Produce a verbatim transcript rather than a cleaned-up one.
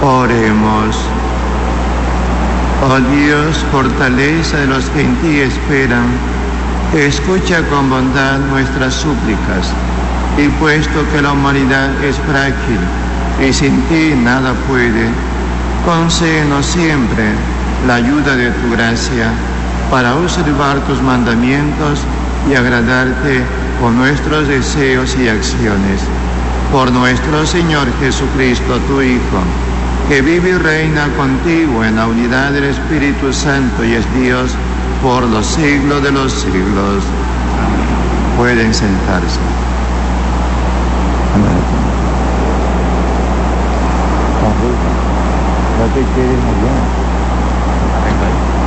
Oremos. Oh Dios, fortaleza de los que en ti esperan, escucha con bondad nuestras súplicas, y puesto que la humanidad es frágil y sin ti nada puede, concédenos siempre la ayuda de tu gracia para observar tus mandamientos y agradarte con nuestros deseos y acciones. Por nuestro Señor Jesucristo, tu Hijo, que vive y reina contigo en la unidad del Espíritu Santo y es Dios por los siglos de los siglos. Amén. Pueden sentarse. Amén. ¿No te quieres allá? Venga.